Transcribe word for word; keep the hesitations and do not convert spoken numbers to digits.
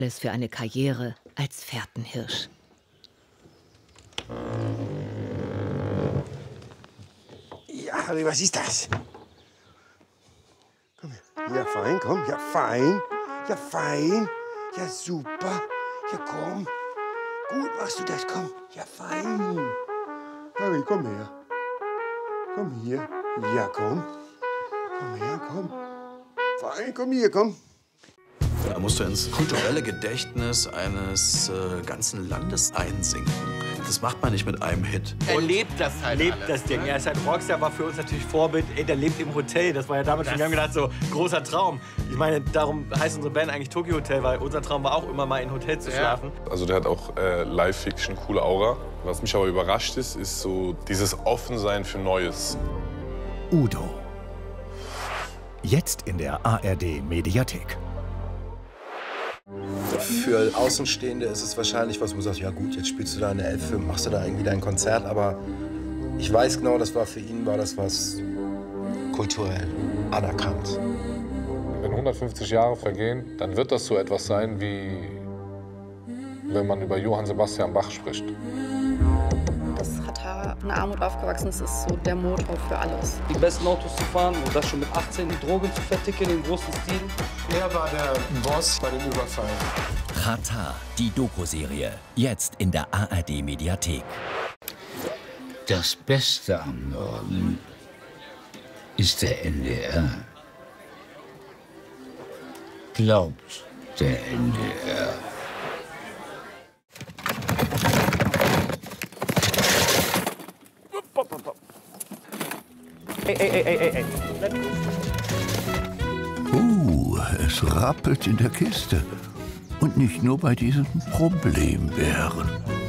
Alles für eine Karriere als Fährtenhirsch. Ja, Harry, was ist das? Komm her. Ja, fein, komm. Ja, fein. Ja, fein. Ja, super. Ja, komm. Gut machst du das, komm. Ja, fein. Harry, komm her. Komm hier. Ja, komm. Komm her, komm. Fein, komm hier, komm. Da musst du ins kulturelle Gedächtnis eines äh, ganzen Landes einsinken. Das macht man nicht mit einem Hit. Er lebt das halt lebt alles, das Ding. ne? Er ist halt Rockstar, war für uns natürlich Vorbild. Ey, der lebt im Hotel. Das war ja damals schon, wir haben gedacht, so großer Traum. Ich meine, darum heißt unsere Band eigentlich Tokyo Hotel, weil unser Traum war auch immer mal in Hotel zu Ja. schlafen. Also der hat auch äh, Live-Fiction, coole Aura. Was mich aber überrascht ist, ist so dieses Offensein für Neues. Udo. Jetzt in der A R D-Mediathek. Für Außenstehende ist es wahrscheinlich was, wo du sagst, ja gut, jetzt spielst du da eine Elfe, machst du da irgendwie dein Konzert, aber ich weiß genau, das war für ihn, war das was kulturell anerkannt. Wenn hundertfünfzig Jahre vergehen, dann wird das so etwas sein, wie wenn man über Johann Sebastian Bach spricht. Das hat in Armut aufgewachsen, das ist so der Motor für alles. Die besten Autos zu fahren und das schon mit achtzehn, die Drogen zu verticken im großen Stil. Er war der Boss bei dem Überfall. Rata, die Doku-Serie. Jetzt in der A R D-Mediathek. Das Beste am Norden ist der N D R. Glaubt der N D R. Ey, ey, ey, ey, ey. Uh, es rappelt in der Kiste. Und nicht nur bei diesen Problembären.